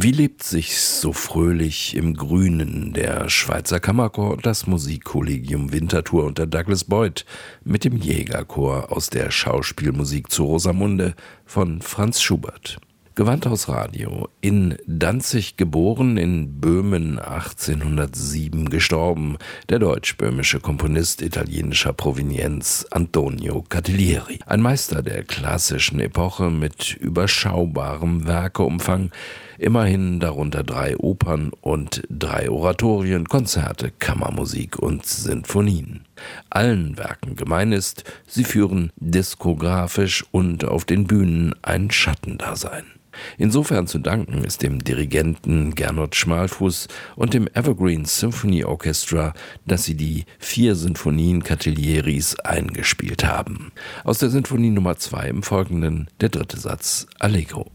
Wie lebt sich's so fröhlich im Grünen? Der Schweizer Kammerchor und das Musikkollegium Winterthur unter Douglas Boyd mit dem Jägerchor aus der Schauspielmusik zu Rosamunde von Franz Schubert. Gewandhausradio, in Danzig geboren, in Böhmen 1807 gestorben, der deutsch-böhmische Komponist italienischer Provenienz Antonio Catalieri. Ein Meister der klassischen Epoche mit überschaubarem Werkeumfang, immerhin darunter 3 Opern und 3 Oratorien, Konzerte, Kammermusik und Sinfonien. Allen Werken gemein ist, sie führen diskografisch und auf den Bühnen ein Schattendasein. Insofern zu danken ist dem Dirigenten Gernot Schmalfuß und dem Evergreen Symphony Orchestra, dass sie die 4 Sinfonien Catalieris eingespielt haben. Aus der Sinfonie Nummer 2 im Folgenden der 3. Satz Allegro.